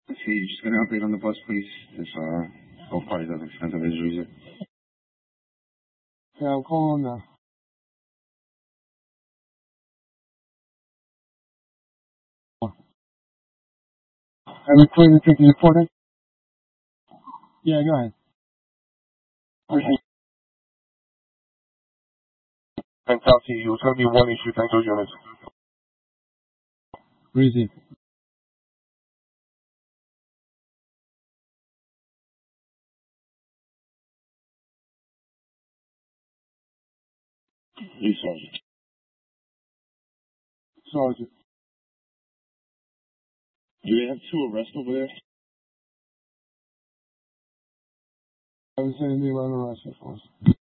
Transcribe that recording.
See, just get an update on the bus, please. If both parties have extensive injuries. Yeah, I'm calling now. Have you cleared the ticket reported? Yeah, go ahead. Okay. Fantastic. It's going to be one issue. Thanks for joining us. Breezy. You, Sergeant. Sergeant. Do they have 2 arrests over there? I haven't seen anything about an arrest, of course.